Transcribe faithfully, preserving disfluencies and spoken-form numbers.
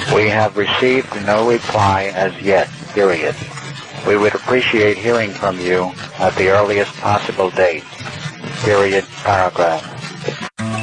We have received no reply as yet, period. We would appreciate hearing from you at the earliest possible date, period, paragraph.